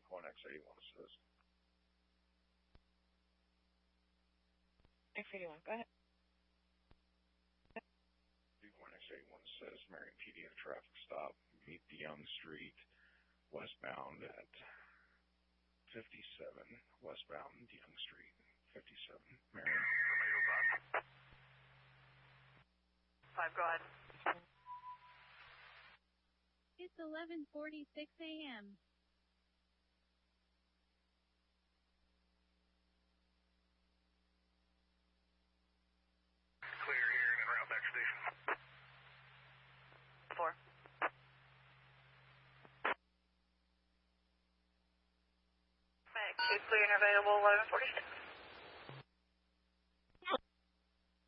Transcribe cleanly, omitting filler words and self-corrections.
X81 says. X81, go ahead. X81 says Marion PDF traffic stop. Meet the Young Street westbound at 57. Westbound Young Street, 57. Marion. 5, go ahead. It's 11:46 a.m. Clear here and en route back station. 4. It's clear and available, 11:46.